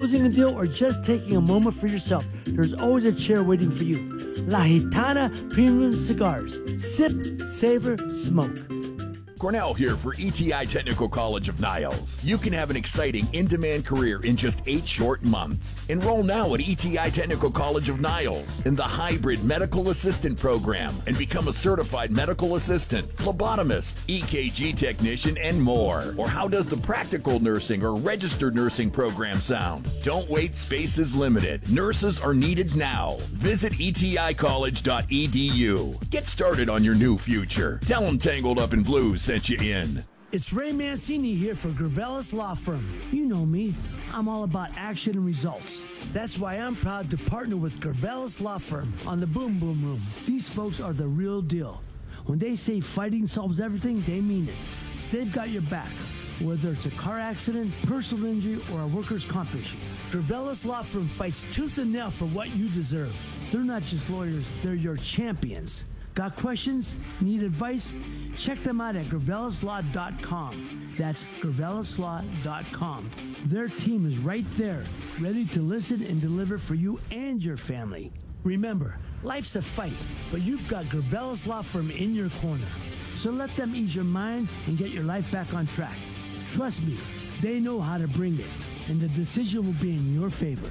closing a deal, or just taking a moment for yourself, there's always a chair waiting for you. La Gitana Premium Cigars. Sip, savor, smoke. Cornell here for ETI Technical College of Niles. You can have an exciting, in-demand career in just 8 short months. Enroll now at ETI Technical College of Niles in the hybrid medical assistant program and become a certified medical assistant, phlebotomist, EKG technician, and more. Or how does the practical nursing or registered nursing program sound? Don't wait, space is limited. Nurses are needed now. Visit eticollege.edu. Get started on your new future. Tell them Tangled Up in Blue sent you in. It's Ray Mancini here for Gravelis Law Firm. You know me. I'm all about action and results. That's why I'm proud to partner with Gravelis Law Firm on the Boom Boom Room. These folks are the real deal. When they say fighting solves everything, they mean it. They've got your back, whether it's a car accident, personal injury, or a workers' comp issue. Gravelis Law Firm fights tooth and nail for what you deserve. They're not just lawyers, they're your champions. Got questions? Need advice? Check them out at GravelisLaw.com. That's GravelisLaw.com. Their team is right there, ready to listen and deliver for you and your family. Remember, life's a fight, but you've got Gravelis Law Firm in your corner. So let them ease your mind and get your life back on track. Trust me, they know how to bring it, and the decision will be in your favor.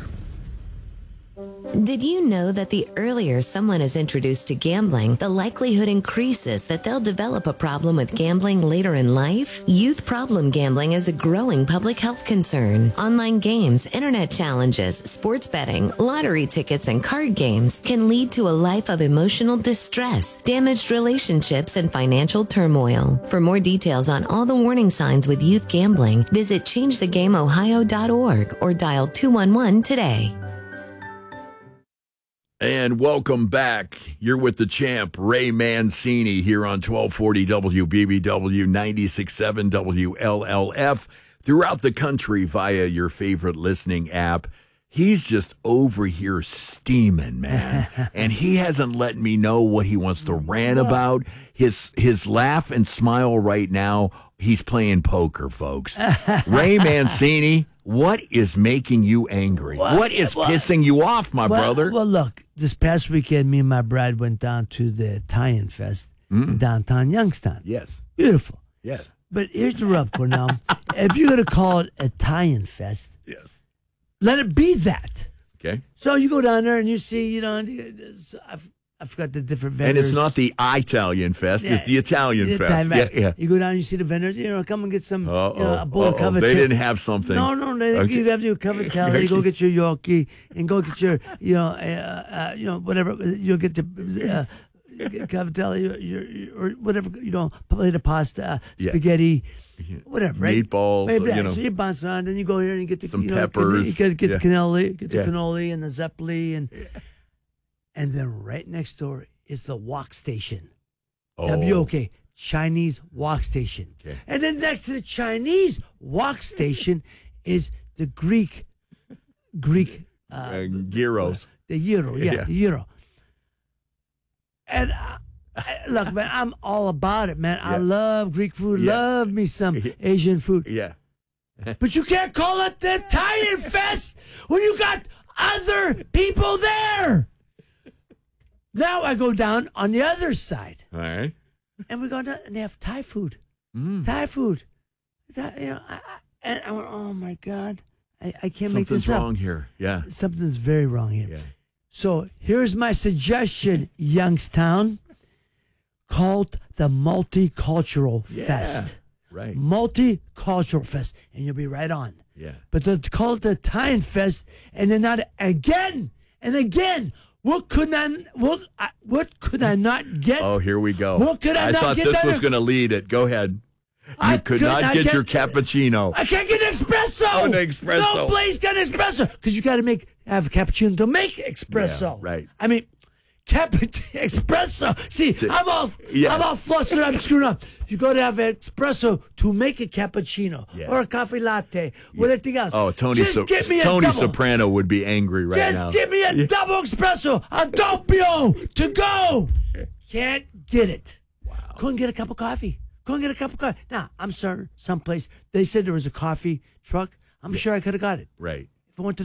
Did you know that the earlier someone is introduced to gambling, the likelihood increases that they'll develop a problem with gambling later in life? Youth problem gambling is a growing public health concern. Online games, internet challenges, sports betting, lottery tickets, and card games can lead to a life of emotional distress, damaged relationships, and financial turmoil. For more details on all the warning signs with youth gambling, visit ChangeTheGameOhio.org or dial 211 today. And welcome back. You're with the champ, Ray Mancini, here on 1240 WBBW, 96.7 WLLF, throughout the country via your favorite listening app. He's just over here steaming, man. And he hasn't let me know what he wants to rant about. His laugh and smile right now, he's playing poker, folks. Ray Mancini, what is making you angry? What is pissing you off, my brother? Well, look, this past weekend, me and my bride went down to the Italian Fest in downtown Youngstown. Yes. Beautiful. Yes. But here's the rub, Cornell. If you're going to call it Italian Fest, yes, let it be that. Okay. So you go down there and you see, I forgot the different vendors. And it's not the Italian Fest, it's the Italian Fest. Yeah. You go down and you see the vendors, come and get some, a bowl of cavatelli. They didn't have something. No, you have your cavatelli, you go get your gnocchi, and go get your, whatever, you'll get the cavatelli, or whatever, plate of pasta, spaghetti, whatever, right? Meatballs, So you bounce around, then you go here and you get the, some peppers. You get the cannoli, and the zeppoli, and then right next door is the wok station. WOK, Chinese wok station. Okay. And then next to the Chinese wok station is the Greek gyros. The gyro, the gyro. And look, man, I'm all about it, man. I love Greek food, love me some Asian food. Yeah. But you can't call it the Italian Fest when you got other people there. Now I go down on the other side. All right. And we go down, and they have Thai food. Thai food. And I went, oh, my God. I can't make this up. Something's wrong here. Yeah. Something's very wrong here. Yeah. So here's my suggestion, Youngstown. Called the Multicultural Fest. Right. Multicultural Fest. And you'll be right on. Yeah. But to call it the Italian Fest, and then not again and again. What could I not get? Oh, here we go. What could I not thought get? This was going to lead it. Go ahead. You could not get your cappuccino. I can't get an espresso. Oh, an espresso. No place got an espresso because you got to have a cappuccino to make espresso. Yeah, right. I mean, espresso. See, I'm all flustered. I'm screwed up. You got to have an espresso to make a cappuccino or a coffee latte or anything else. Oh, Tony Soprano would be angry right now. Just give me a double espresso, a doppio to go. Can't get it. Wow. Couldn't get a cup of coffee. Now, I'm certain someplace they said there was a coffee truck. I'm sure I could have got it. Right. If I went to